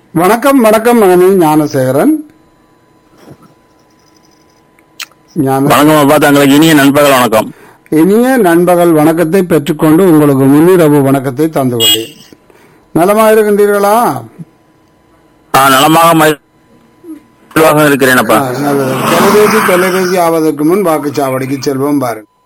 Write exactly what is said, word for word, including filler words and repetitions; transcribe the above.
வணக்கம் வணக்கம் மகனே ஞானசேகரன். ஞான வணக்கம் அப்பா, தங்களுக்கு இனிய நண்பர்கள் வணக்கம். இனிய நண்பகல் வணக்கத்தை பெற்றுக்கொண்டு உங்களுக்கு முன்னிரவு வணக்கத்தை தந்து கொண்டேன். நலமாக இருக்கின்றீர்களா? ஆ, நலமாக மகிழ்வாக இருக்கிறேன் அப்பா. நல்லது. தொலைபேசி தொலைபேசி ஆவதற்கு முன் வாக்குச்சாவடிக்கு செல்வோம் பாருங்க.